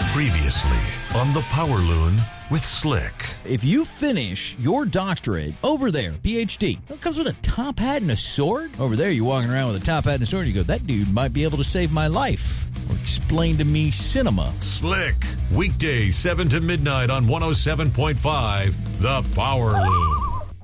Previously on the Power Loon with Slick. If you finish your doctorate over there, PhD, it comes with a top hat and a sword. Over there, you're walking around with a top hat and a sword. You go, that dude might be able to save my life or explain to me cinema. Slick, weekdays 7 to midnight on 107.5, the Power Loon.